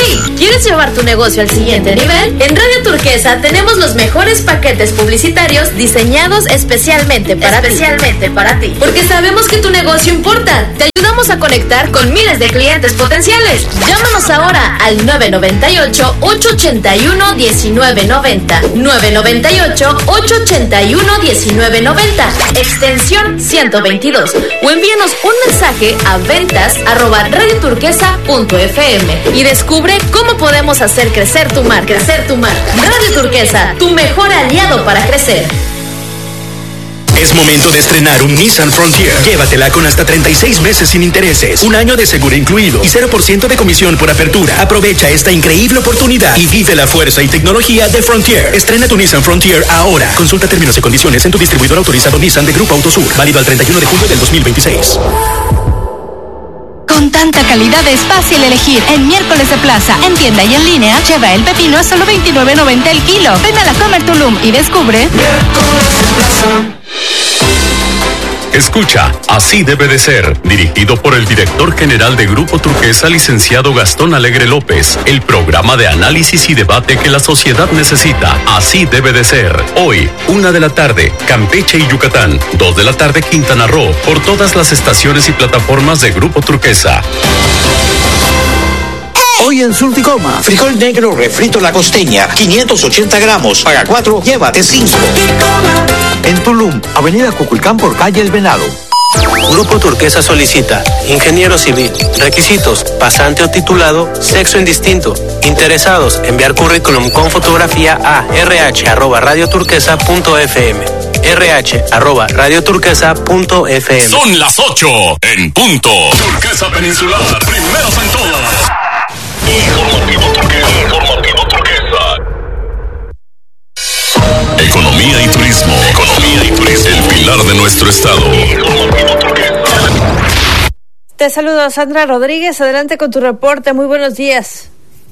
Hey, ¿quieres llevar tu negocio al siguiente nivel? En Radio Turquesa tenemos los mejores paquetes publicitarios diseñados especialmente para ti. Porque sabemos que tu negocio importa. Te ayudamos a conectar con miles de clientes potenciales. Llámanos ahora al 998-881-1990. 998-881-1990. Extensión 122. O envíanos un mensaje a ventas@radioturquesa.fm y descubre cómo podemos hacer crecer tu marca. Radio Turquesa, tu mejor aliado para crecer. Es momento de estrenar un Nissan Frontier. Llévatela con hasta 36 meses sin intereses, un año de seguro incluido y 0% de comisión por apertura. Aprovecha esta increíble oportunidad y vive la fuerza y tecnología de Frontier. Estrena tu Nissan Frontier ahora. Consulta términos y condiciones en tu distribuidor autorizado Nissan de Grupo Autosur. Válido al 31 de julio del 2026. Con tanta calidad es fácil elegir. En Miércoles de Plaza, en tienda y en línea, lleva el pepino a solo $29.90 el kilo. Ven a la Comer Tulum y descubre Miércoles de Plaza. Escucha, Así debe de ser, dirigido por el director general de Grupo Turquesa, licenciado Gastón Alegre López, el programa de análisis y debate que la sociedad necesita. Así debe de ser. Hoy, 1 de la tarde, Campeche y Yucatán, 2 de la tarde, Quintana Roo, por todas las estaciones y plataformas de Grupo Turquesa. Hoy en Sulticoma, frijol negro refrito La Costeña, 580 gramos, paga 4, llévate 5. En Tulum, avenida Cuculcán por calle El Venado. Grupo Turquesa solicita ingeniero civil, requisitos, pasante o titulado, sexo indistinto, interesados, enviar currículum con fotografía a rh@radioturquesa.fm. rh@radioturquesa.fm. Son las 8 en punto. Turquesa Peninsular, primeros en todo. Informativo Turquesa. Economía y turismo. El pilar de nuestro estado. Informativo Turquesa. Te saludo, Sandra Rodríguez. Adelante con tu reporte. Muy buenos días.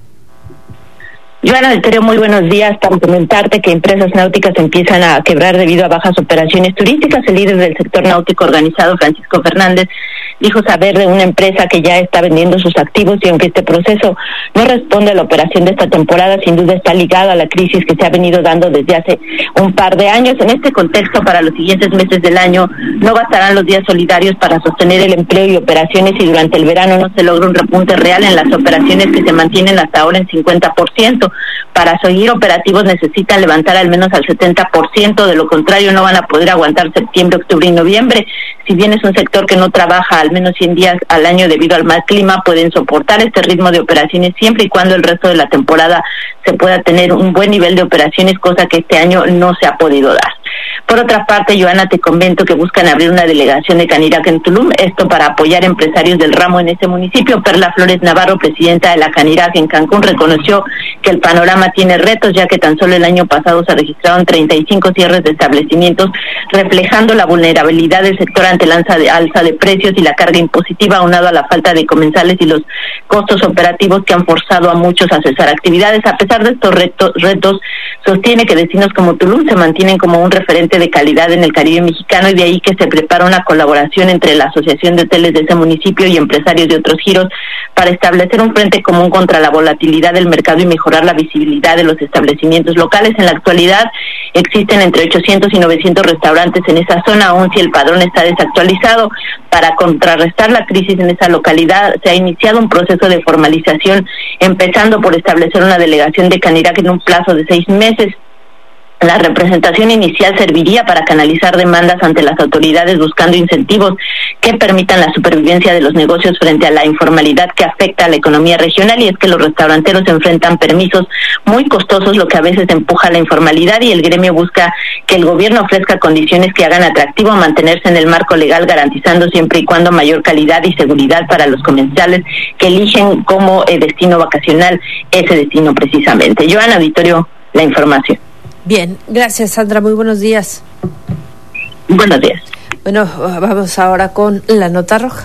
Joana del Tereo, muy buenos días. Para comentarte que empresas náuticas empiezan a quebrar debido a bajas operaciones turísticas. El líder del sector náutico organizado, Francisco Fernández, dijo saber de una empresa que ya está vendiendo sus activos, y aunque este proceso no responde a la operación de esta temporada, sin duda está ligado a la crisis que se ha venido dando desde hace un par de años. En este contexto, para los siguientes meses del año no bastarán los días solidarios para sostener el empleo y operaciones, y durante el verano no se logra un repunte real en las operaciones que se mantienen hasta ahora en 50%. Para seguir operativos necesitan levantar al menos al 70%, de lo contrario no van a poder aguantar septiembre, octubre y noviembre. Si bien es un sector que no trabaja al menos 100 días al año debido al mal clima, pueden soportar este ritmo de operaciones siempre y cuando el resto de la temporada se pueda tener un buen nivel de operaciones, cosa que este año no se ha podido dar. Por otra parte, Joana, te comento que buscan abrir una delegación de Canirac en Tulum, esto para apoyar empresarios del ramo en ese municipio. Perla Flores Navarro, presidenta de la Canirac en Cancún, reconoció que el panorama tiene retos, ya que tan solo el año pasado se registraron 35 cierres de establecimientos, reflejando la vulnerabilidad del sector ante el alza de precios y la carga impositiva, aunado a la falta de comensales y los costos operativos que han forzado a muchos a cesar actividades. A pesar de estos retos, sostiene que destinos como Tulum se mantienen como un referente de calidad en el Caribe mexicano, y de ahí que se prepara una colaboración entre la Asociación de Hoteles de ese municipio y empresarios de otros giros para establecer un frente común contra la volatilidad del mercado y mejorar la visibilidad de los establecimientos locales. En la actualidad existen entre 800 y 900 restaurantes en esa zona, aun si el padrón está desactualizado. Para contrarrestar la crisis en esa localidad se ha iniciado un proceso de formalización, empezando por establecer una delegación de Canirac en un plazo de 6 meses. La representación inicial serviría para canalizar demandas ante las autoridades, buscando incentivos que permitan la supervivencia de los negocios frente a la informalidad que afecta a la economía regional, y es que los restauranteros enfrentan permisos muy costosos, lo que a veces empuja a la informalidad, y el gremio busca que el gobierno ofrezca condiciones que hagan atractivo mantenerse en el marco legal, garantizando siempre y cuando mayor calidad y seguridad para los comensales que eligen como destino vacacional ese destino precisamente. Joana, auditorio, la información. Bien, gracias, Sandra, muy buenos días. Buenos días. Bueno, vamos ahora con la nota roja.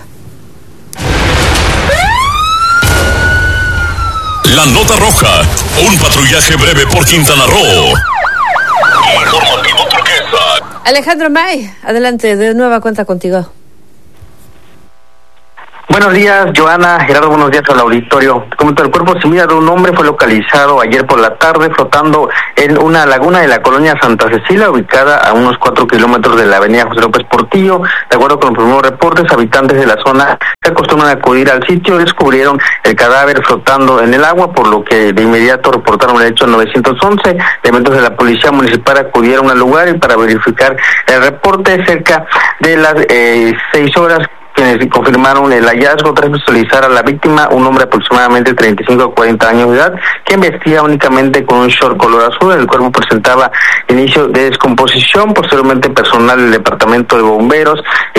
La nota roja, un patrullaje breve por Quintana Roo. Informativo Turquesa. Alejandro May, adelante, de nueva cuenta contigo. Buenos días, Joana, Gerardo, buenos días al auditorio. Como el cuerpo sin vida de un hombre fue localizado ayer por la tarde flotando en una laguna de la colonia Santa Cecilia, ubicada a unos 4 kilómetros de la avenida José López Portillo. De acuerdo con los primeros reportes, habitantes de la zona que acostumbran a acudir al sitio descubrieron el cadáver flotando en el agua, por lo que de inmediato reportaron el hecho 911. Elementos de la policía municipal acudieron al lugar y para verificar el reporte cerca de las 6 horas quienes confirmaron el hallazgo tras visualizar a la víctima, un hombre aproximadamente 35 a 40 años de edad, quien vestía únicamente con un short color azul. El cuerpo presentaba inicio de descomposición. Posteriormente, personal del departamento de bomberos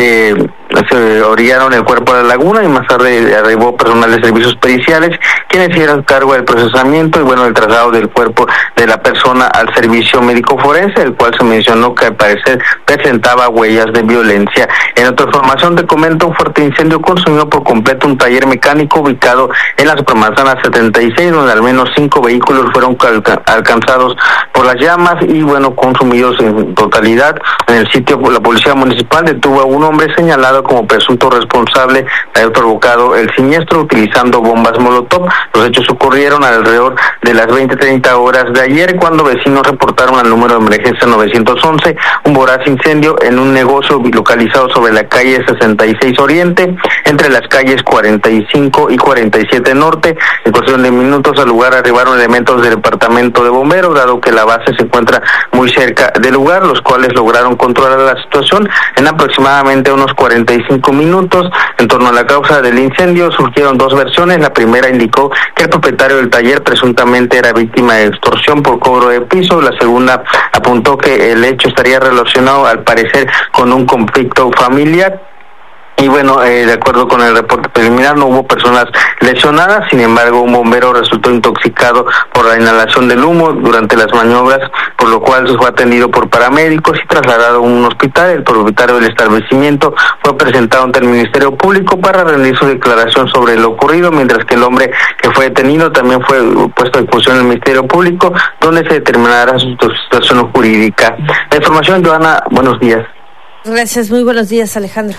se orillaron el cuerpo a la laguna y más tarde arribó personal de servicios periciales, quienes hicieron cargo del procesamiento y el traslado del cuerpo de la persona al servicio médico forense, el cual se mencionó que al parecer presentaba huellas de violencia. En otra información te comento, un fuerte incendio consumió por completo un taller mecánico ubicado en la Supermanzana 76, donde al menos 5 vehículos fueron alcanzados por las llamas y consumidos en totalidad. En el sitio, la policía municipal detuvo a un hombre señalado como presunto responsable de haber provocado el siniestro utilizando bombas molotov. Los hechos ocurrieron alrededor de las 20:30 horas de ayer, cuando vecinos reportaron al número de emergencia 911 un voraz incendio en un negocio localizado sobre la calle 66 Oriente, entre las calles 45 y 47 Norte. En cuestión de minutos al lugar arribaron elementos del departamento de bomberos, dado que la base se encuentra muy cerca del lugar, los cuales lograron controlar la situación en aproximadamente unos 45 minutos. En torno a la causa del incendio surgieron 2 versiones. La primera indicó que el propietario del taller presuntamente era víctima de extorsión por cobro de piso. La segunda apuntó que el hecho estaría relacionado al parecer con un conflicto familiar. Y de acuerdo con el reporte preliminar, no hubo personas lesionadas. Sin embargo, un bombero resultó intoxicado por la inhalación del humo durante las maniobras, por lo cual fue atendido por paramédicos y trasladado a un hospital. El propietario del establecimiento fue presentado ante el Ministerio Público para rendir su declaración sobre lo ocurrido, mientras que el hombre que fue detenido también fue puesto a disposición del Ministerio Público, donde se determinará su situación jurídica. La información, Joana, buenos días. Gracias, muy buenos días, Alejandro.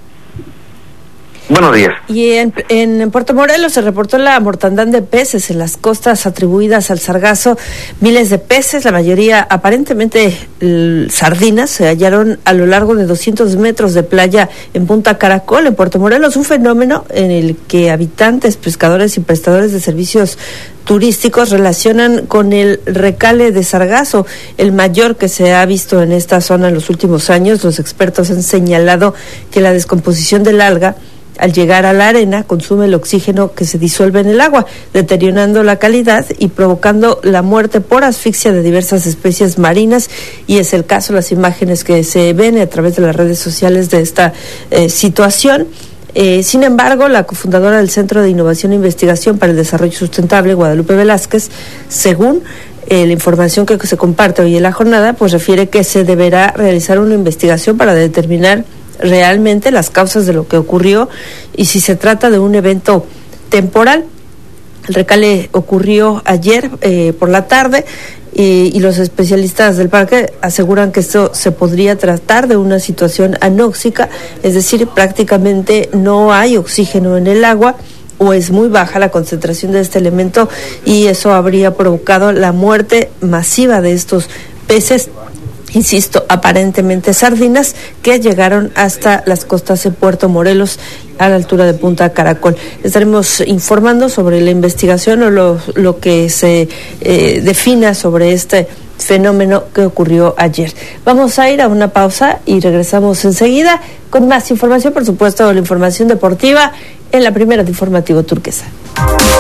Buenos días. Y en Puerto Morelos se reportó la mortandad de peces en las costas atribuidas al sargazo. Miles de peces, la mayoría aparentemente sardinas, se hallaron a lo largo de 200 metros de playa en Punta Caracol, en Puerto Morelos, un fenómeno en el que habitantes, pescadores y prestadores de servicios turísticos relacionan con el recale de sargazo, el mayor que se ha visto en esta zona en los últimos años. Los expertos han señalado que la descomposición del alga al llegar a la arena consume el oxígeno que se disuelve en el agua, deteriorando la calidad y provocando la muerte por asfixia de diversas especies marinas, y es el caso, las imágenes que se ven a través de las redes sociales de esta situación. Sin embargo, la cofundadora del Centro de Innovación e Investigación para el Desarrollo Sustentable, Guadalupe Velázquez, según la información que se comparte hoy en la jornada, pues refiere que se deberá realizar una investigación para determinar realmente las causas de lo que ocurrió y si se trata de un evento temporal. El recale ocurrió ayer por la tarde y los especialistas del parque aseguran que esto se podría tratar de una situación anóxica, es decir, prácticamente no hay oxígeno en el agua o es muy baja la concentración de este elemento, y eso habría provocado la muerte masiva de estos peces, insisto, aparentemente sardinas, que llegaron hasta las costas de Puerto Morelos a la altura de Punta Caracol. Estaremos informando sobre la investigación o lo que se defina sobre este fenómeno que ocurrió ayer. Vamos a ir a una pausa y regresamos enseguida con más información, por supuesto, la información deportiva en la primera de Informativo Turquesa.